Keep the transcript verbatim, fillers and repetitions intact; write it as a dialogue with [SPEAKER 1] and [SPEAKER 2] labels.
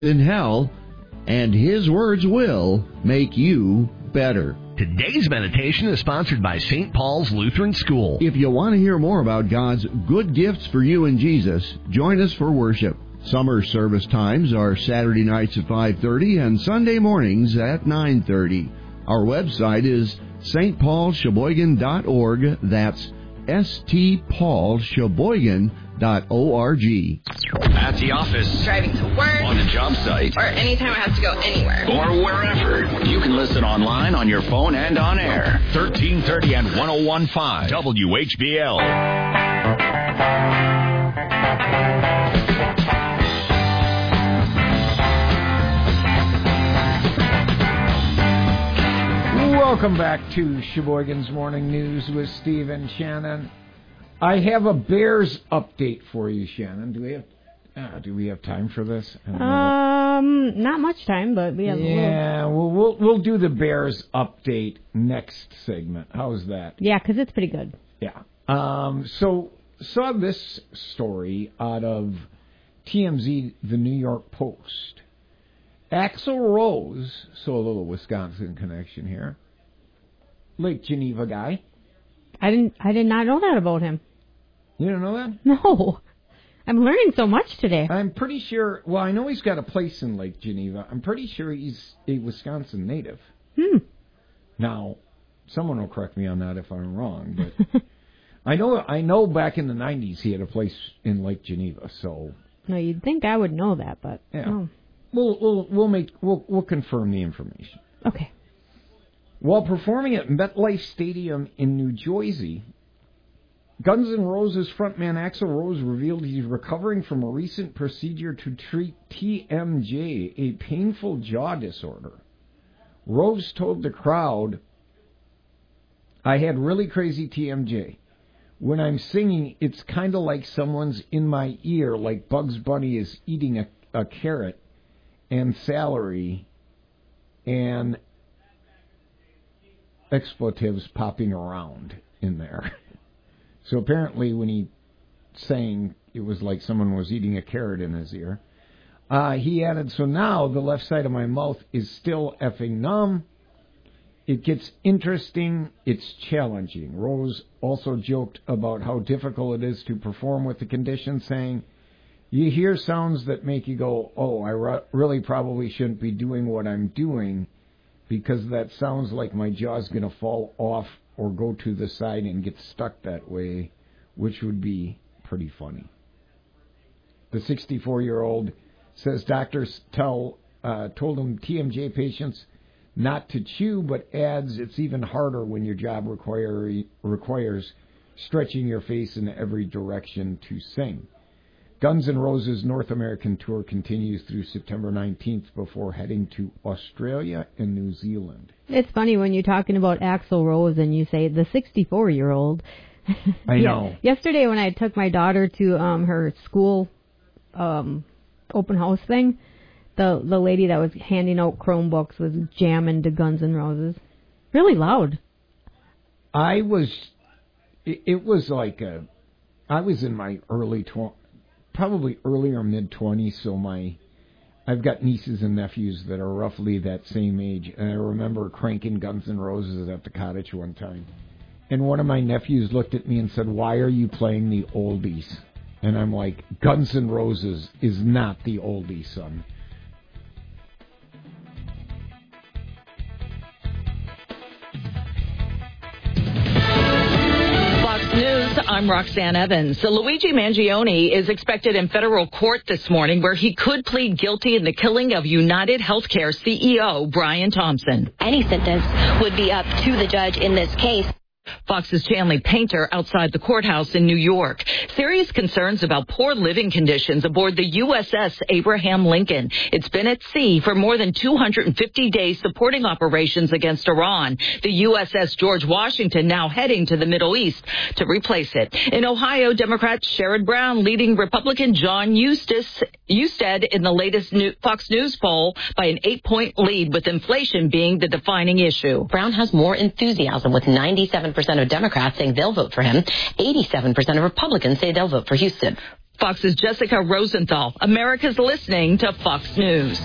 [SPEAKER 1] in hell, and His words will make you better.
[SPEAKER 2] Today's meditation is sponsored by Saint Paul's Lutheran School.
[SPEAKER 1] If you want to hear more about God's good gifts for you in Jesus, join us for worship. Summer service times are Saturday nights at five thirty and Sunday mornings at nine thirty. Our website is s t paul sheboygan dot org. That's S T Paul Sheboygan dot org.
[SPEAKER 3] At the office,
[SPEAKER 4] driving to work,
[SPEAKER 3] on the job site,
[SPEAKER 4] or anytime I have to go anywhere,
[SPEAKER 3] or wherever. You can listen online, on your phone, and on air. thirteen thirty and one oh one point five W H B L.
[SPEAKER 5] Welcome back to Sheboygan's Morning News with Steve and Shannon. I have a Bears update for you, Shannon. Do we have uh, do we have time for this?
[SPEAKER 6] Um, not much time, but we have.
[SPEAKER 5] Yeah, we'll we'll we'll do the Bears update next segment. How's that?
[SPEAKER 6] Yeah, because it's pretty good.
[SPEAKER 5] Yeah. Um. So saw this story out of T M Z, the New York Post. Axl Rose, so a little Wisconsin connection here. Lake Geneva guy.
[SPEAKER 6] I didn't. I did not know that about him.
[SPEAKER 5] You don't know that?
[SPEAKER 6] No. I'm learning so much today.
[SPEAKER 5] I'm pretty sure. Well, I know he's got a place in Lake Geneva. I'm pretty sure he's a Wisconsin native.
[SPEAKER 6] Hmm.
[SPEAKER 5] Now, someone will correct me on that if I'm wrong, but I know. I know back in the nineties he had a place in Lake Geneva. So.
[SPEAKER 6] No, you'd think I would know that, but.
[SPEAKER 5] Yeah.
[SPEAKER 6] Oh.
[SPEAKER 5] We'll we'll we'll make we'll we'll confirm the information.
[SPEAKER 6] Okay.
[SPEAKER 5] While performing at MetLife Stadium in New Jersey, Guns N' Roses frontman Axl Rose revealed he's recovering from a recent procedure to treat T M J, a painful jaw disorder. Rose told the crowd, "I had really crazy T M J. When I'm singing, it's kind of like someone's in my ear, like Bugs Bunny is eating a, a carrot and celery and expletives popping around in there." So apparently when he sang, it was like someone was eating a carrot in his ear. Uh, he added, "So now the left side of my mouth is still effing numb. It gets interesting. It's challenging." Rose also joked about how difficult it is to perform with the condition, saying, "You hear sounds that make you go, oh, I re- really probably shouldn't be doing what I'm doing because that sounds like my jaw's going to fall off or go to the side and get stuck that way, which would be pretty funny." The sixty-four-year-old says doctors tell uh, told him T M J patients not to chew, but adds it's even harder when your job require, requires stretching your face in every direction to sing. Guns N' Roses' North American tour continues through September nineteenth before heading to Australia and New Zealand.
[SPEAKER 6] It's funny when you're talking about Axl Rose and you say the sixty-four-year-old.
[SPEAKER 5] I know.
[SPEAKER 6] Yeah. Yesterday when I took my daughter to um, her school um, open house thing, the the lady that was handing out Chromebooks was jamming to Guns N' Roses. Really loud.
[SPEAKER 5] I was, it, it was like a, I was in my early twenties. Probably early or mid-twenties, so my, I've got nieces and nephews that are roughly that same age, and I remember cranking Guns N' Roses at the cottage one time, and one of my nephews looked at me and said, "Why are you playing the oldies?" And I'm like, Guns N' Roses is not the oldie, son.
[SPEAKER 7] News, I'm Roxanne Evans. So Luigi Mangione is expected in federal court this morning where he could plead guilty in the killing of United Healthcare C E O Brian Thompson.
[SPEAKER 8] Any sentence would be up to the judge in this case.
[SPEAKER 7] Fox's Chanley Painter outside the courthouse in New York. Serious concerns about poor living conditions aboard the U S S Abraham Lincoln. It's been at sea for more than two hundred fifty days supporting operations against Iran. The U S S George Washington now heading to the Middle East to replace it. In Ohio, Democrat Sherrod Brown leading Republican John Eustace, Eusted in the latest new Fox News poll by an eight-point lead, with inflation being the defining issue.
[SPEAKER 8] Brown has more enthusiasm, with ninety-seven percent of Democrats saying they'll vote for him. eighty-seven percent of Republicans say they'll vote for Houston.
[SPEAKER 7] Fox's Jessica Rosenthal. America's listening to Fox News.